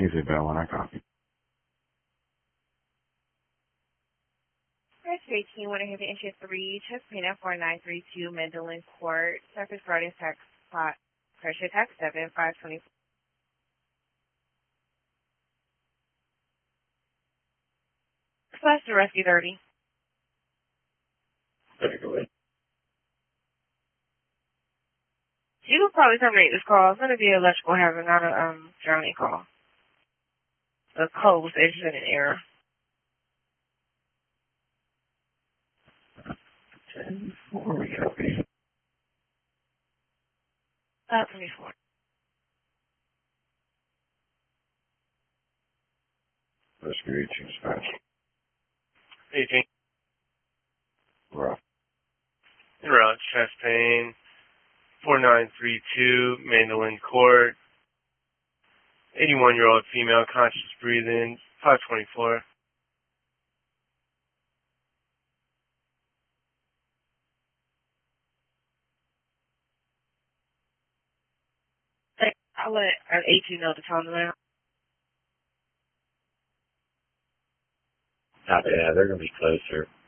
Easy bell when I copy. Press 18, want to have the entry 3, Chesapeake 4932, Mandolin Court, Surface Guardian Tax Plot, Pressure Tax 7, 524. Plus the Rescue 30. Take away. You will probably terminate this call. It's going to be an electrical hazard, not a drowning call. The code was entered in error. 10-4, copy. 24. Rescue 18 dispatch. 18. Rough. Route chest pain. 4932, Mandolin Court. 81-year-old female, conscious breathing, 524. I'll let an 18 know to tone them out. Yeah, they're going to be closer.